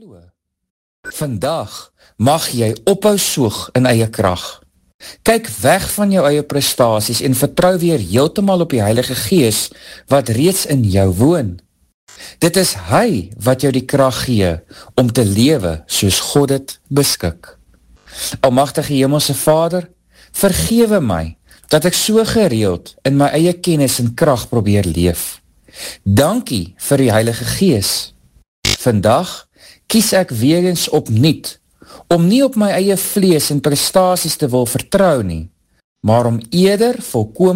glo. Vandag mag jy ophou soeg in eie krag. Kyk weg van jou eie prestasies en vertrou weer heeltemal op die Heilige Gees wat reeds in jou woon. Dit is hy wat jou die krag gee om te lewe soos God het beskik. Almagtige Hemelse Vader, vergewe my dat ek so gereeld in my eie kennis en krag probeer leef. Dankie vir die Heilige Gees. Vandag kies ek weer eens opnuut om nie op my eie vlees en prestasies te wil vertrou nie, maar om eerder volkome